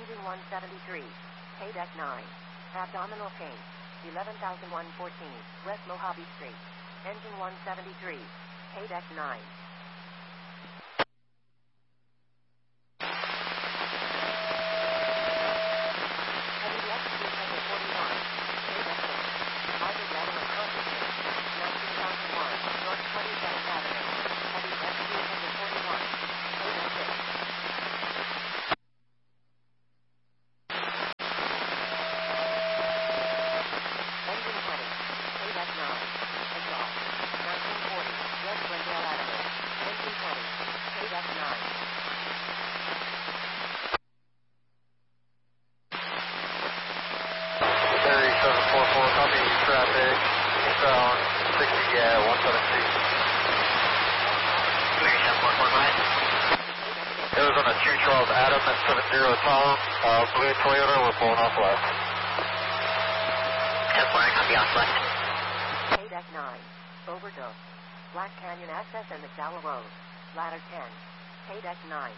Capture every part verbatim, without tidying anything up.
Engine one seventy-three, K deck nine. Abdominal pain, eleven thousand one hundred fourteen, West Mojave Street. Engine one seventy-three, K deck nine. Heavy left street number forty-one, K deck six. Either level of consciousness, nineteen thousand one, North twenty-seventh Avenue. Heavy left street number forty-one, K deck six. Engine twenty, K deck nine. Exhaust, nineteen forty, West Glendale Avenue. Engine twenty, K deck nine. Ferry seven four four, copy traffic, eastbound sixty, yeah, one seventeen. Ferry seven four four, right? Arizona two twelve, Adam at seven zero Tom, uh, blue Toyota, we're pulling off left. ten four, copy off left. K deck nine, overdose. Black Canyon access and McDowell Road. Ladder ten, K deck nine.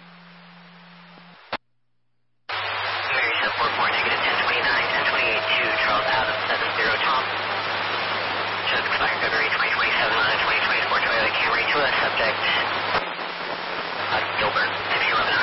Ferry seven four four, negative ten twenty-nine, ten twenty-eight, two Charles Adam, seven zero Tom. Shows expiring February twenty twenty-seven on a twenty twenty-four Toyota Camry, to a subject